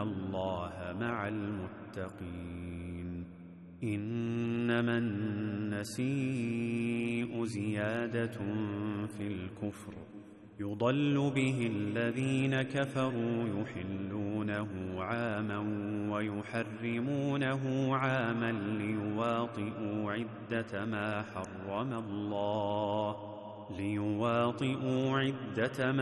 اللَّهَ مَعَ الْمُتَّقِينَ إِنَّمَا النَّسِيءُ زِيَادَةٌ في الْكُفْرِ يُضَلُّ بِهِ الَّذِينَ كَفَرُوا يُحِلُّونَهُ عَامًا وَيُحَرِّمُونَهُ عَامًا لِيُوَاطِئُوا عِدَّةَ مَا